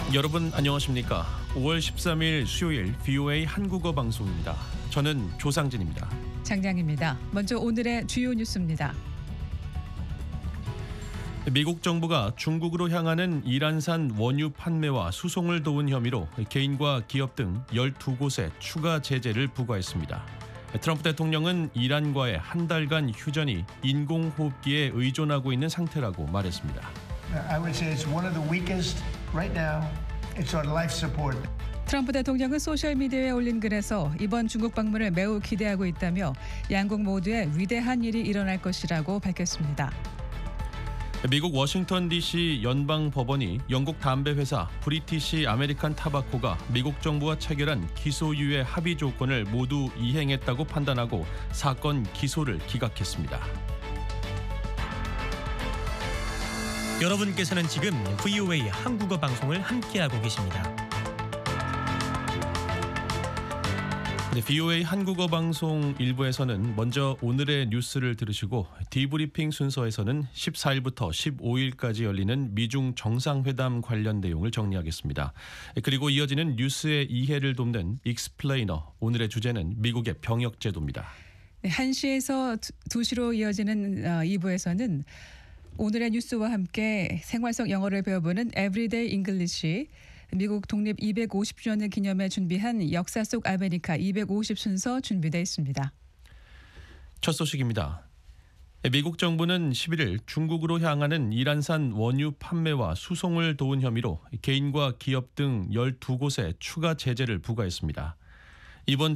여러분 안녕하십니까? 5월 13일 수요일 VOA 한국어 방송입니다. 저는 조상진입니다. 장량입니다. 먼저 오늘의 주요 뉴스입니다. 미국 정부가 중국으로 향하는 이란산 원유 판매와 수송을 도운 혐의로 개인과 기업 등 12곳에 추가 제재를 부과했습니다. 트럼프 대통령은 이란과의 한 달간 휴전이 인공호흡기에 의존하고 있는 상태라고 말했습니다. I would say it's one of the weakest right now. It's on life support. 트럼프 대통령은 소셜미디어에 올린 글에서 이번 중국 방문을 매우 기대하고 있다며 양국 모두에 위대한 일이 일어날 것이라고 밝혔습니다. 미국 워싱턴 DC 연방법원이 영국 담배 회사 브리티시 아메리칸 타바코가 미국 정부와 체결한 기소유예 합의 조건을 모두 이행했다고 판단하고 사건 기소를 기각했습니다. 여러분께서는 지금 VOA 한국어 방송을 함께하고 계십니다. VOA 한국어 방송 1부에서는 먼저 오늘의 뉴스를 들으시고 디브리핑 순서에서는 14일부터 15일까지 열리는 미중 정상회담 관련 내용을 정리하겠습니다. 그리고 이어지는 뉴스의 이해를 돕는 익스플레이너, 오늘의 주제는 미국의 병역제도입니다. 네, 1시에서 2시로 이어지는 2부에서는 오늘의 뉴스와 함께 생활 속 영어를 배워보는 Everyday English, 미국 독립 250주년을 기념해 준비한 역사 속 아메리카 250 순서 준비되어 있습니다. 첫 소식입니다. 미국 정부는 11일 중국으로 향하는 이란산 원유 판매와 수송을 도운 혐의로 개인과 기업 등 12곳에 추가 제재를 부과했습니다. 이번